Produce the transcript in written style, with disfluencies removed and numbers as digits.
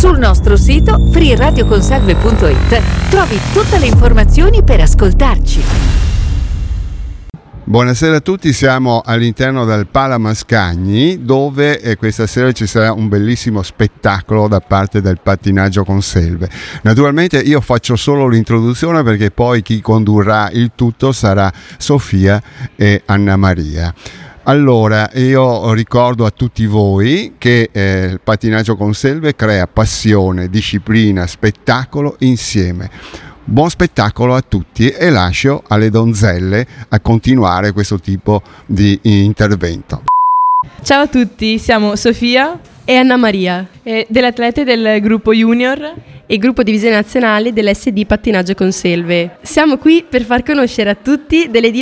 Sul nostro sito freeradioconsalve.it trovi tutte le informazioni per ascoltarci. Buonasera a tutti, siamo all'interno del Pala Mascagni, dove questa sera ci sarà un bellissimo spettacolo da parte del Pattinaggio Conselve. Naturalmente io faccio solo l'introduzione, perché poi chi condurrà il tutto sarà Sofia e Anna Maria. Allora, io ricordo a tutti voi che il Pattinaggio Conselve crea passione, disciplina, spettacolo insieme. Buon spettacolo a tutti e lascio alle donzelle a continuare questo tipo di intervento. Ciao a tutti, siamo Sofia e Anna Maria, delle atlete del gruppo Junior e gruppo divisione nazionale dell'SD Pattinaggio Conselve. Siamo qui per far conoscere a tutti delle